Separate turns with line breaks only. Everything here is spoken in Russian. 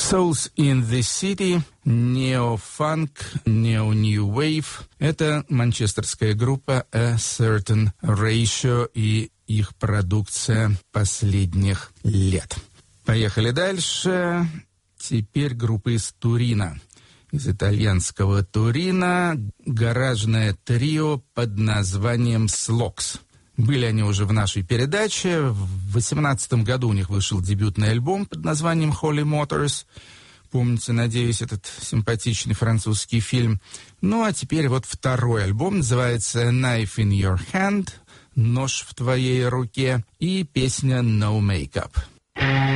Souls in the City, Neo-Funk, Neo-New Wave. Это манчестерская группа A Certain Ratio и их продукция последних лет. Поехали дальше. Теперь группа из Турина. Из итальянского Турина гаражное трио под названием Слокс. Были они уже в нашей передаче. В 2018 году у них вышел дебютный альбом под названием Holy Motors. Помните, надеюсь, этот симпатичный французский фильм. Ну, а теперь вот второй альбом. Называется Knife in Your Hand. Нож в твоей руке. И песня No Makeup.